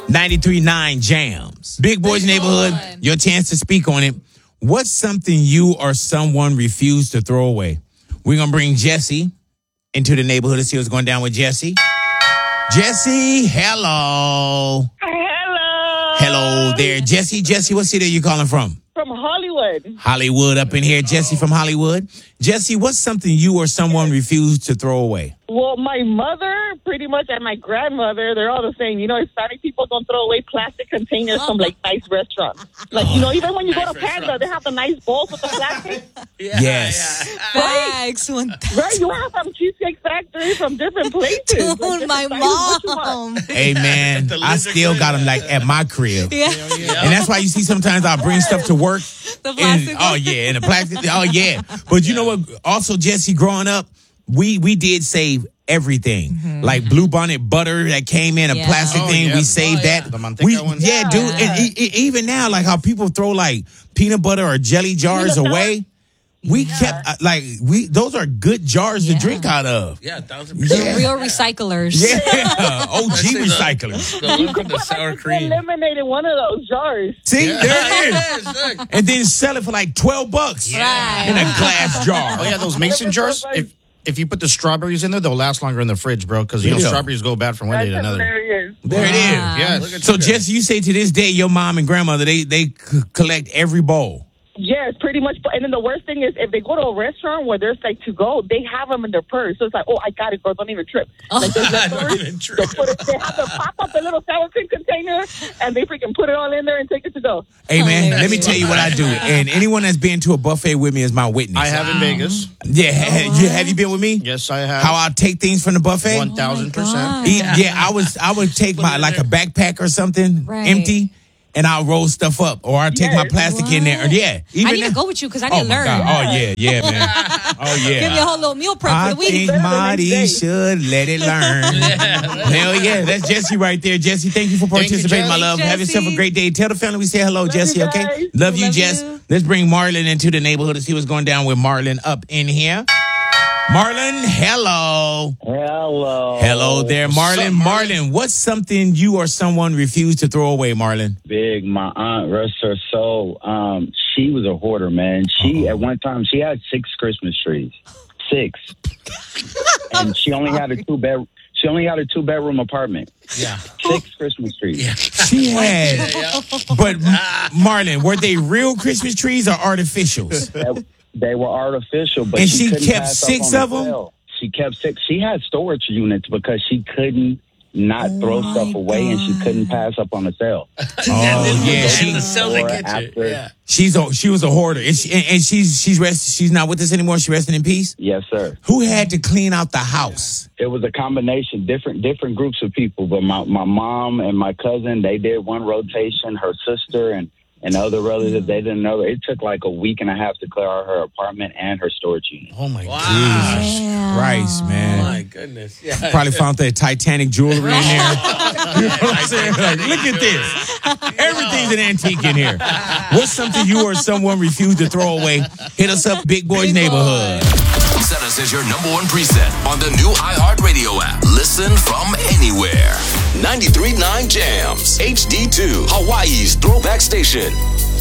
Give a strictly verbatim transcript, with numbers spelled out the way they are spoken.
ninety-three point nine Jams. Big Boys Big Neighborhood, boy. your chance to speak on it. What's something you or someone refused to throw away? We're going to bring Jesse into the neighborhood to see what's going down with Jesse. Jesse, hello. Hello. Hello there. Jesse, Jesse, what city are you calling from? From Hollywood. Hollywood up in here. Jesse from Hollywood. Jesse, what's something you or someone refused to throw away? Well, my mother, pretty much, and my grandmother, they're all the same. You know, Hispanic people don't throw away plastic containers from, like, nice restaurants. Like, you know, even when you Nice go to Panda, restaurants. they have the nice bowls with the plastic. Yeah, Yes. yeah. Facts. One Right? You have from Cheesecake Factory from different places. Dude, Like, my different sizes, what you want. mom. Hey, man, The I lizard still got cleaner. them, like, at my crib. Yeah. And that's why you see sometimes I bring stuff to work. The And, plastic oh, one. yeah, and the plastic. Oh, yeah. But you know what? Also, Jesse, growing up, we we did save everything. Like Blue Bonnet butter that came in a Yeah. plastic Oh, thing. yeah. We saved Oh, yeah. that. The manteca we, ones. yeah, dude. Yeah. And e- e- even now, like how people throw like peanut butter or jelly jars Peanut away. We kept, uh, like, we those are good jars Yeah. to drink out of. Yeah, a thousand The percent. Yeah. real recyclers. Yeah. O G Especially the- recyclers. The one from the sour cream. Eliminated one of those jars. See, Yeah. there it is. Yes, look. And then sell it for like twelve bucks Right. in a glass jar. Oh, yeah, those mason jars. If if you put the strawberries in there, they'll last longer in the fridge, bro, because, you know, Yeah. strawberries go bad from one day That's to another. hilarious. There it Wow. is. Yes. Look at So, you guys. Jesse, you say to this day, your mom and grandmother, they they c- collect every bowl. Yes, pretty much. And then the worst thing is, if they go to a restaurant where there's like to go, they have them in their purse. So it's like, oh, I got it, girl. Don't even trip. Like, there's Don't leftovers. even trip. They, put it, they have to pop up the little sour cream container, and they freaking put it all in there and take it to go. Hey, man, Hilarious. let me tell you what I do. And anyone that's been to a buffet with me is my witness. I have in Vegas. Yeah, ha- you, have you been with me? Yes, I have. How I take things from the buffet? One thousand percent. God. E- Yeah, I was. I would take my like a backpack or something Right. empty, and I'll roll stuff up, or I'll take my Yes. plastic in there. Or, yeah, even I need to that- go with you because I need Oh to my learn. god! Oh yeah, yeah, man. Oh Give me a yeah. whole little meal prep I for the week. think Better the next Marty day. should let it learn. Hell yeah, that's Jesse right there. Jesse, thank you for Thank you, participating, my Jesse. love. Have yourself a Jesse. great day. Tell the family we say hello, Jesse. you Okay, guys. love you, Love Jess. you. Let's bring Marlon into the neighborhood to see what's going down with Marlon up in here. Marlon, hello. Hello. Hello there, Marlon. up, Marlon, Marlon? what's something you or someone refused to throw away, Marlon? Big, my aunt, rest her soul. Um, she was a hoarder, man. She, at one time, she had six Christmas trees. Six. And she only had a two bed, she only had a two bedroom apartment. Yeah. Six Christmas trees. She had, but Marlon, were they real Christmas trees or artificials? They, they were artificial, but And she, she couldn't kept pass up six on of the 'em? sale. She kept six. She had storage units because she couldn't not throw my stuff away, and she couldn't pass up on the sale. Oh yeah, she Sell the Or kitchen. after- Yeah. she's a she was a hoarder, and, she, and, and she's she's rest she's not with us anymore. She resting in peace. Yes, sir. Who had to clean out the house? It was a combination, different different groups of people. But my, my mom and my cousin, they did one rotation. Her sister and, and other relatives, they didn't know. It took like a week and a half to clear out her apartment and her storage unit. Oh, my Wow. God. Yeah. Christ, man. My goodness. Yeah. Probably found the Titanic jewelry in there. You know what I'm saying? Like, look at this. Everything's an antique in here. What's something you or someone refused to throw away? Hit us up, Big Boys Neighborhood. Set us as your number one preset on the new iHeartRadio app. Listen from anywhere. ninety-three point nine Jams. H D two. Hawaii's throwback station.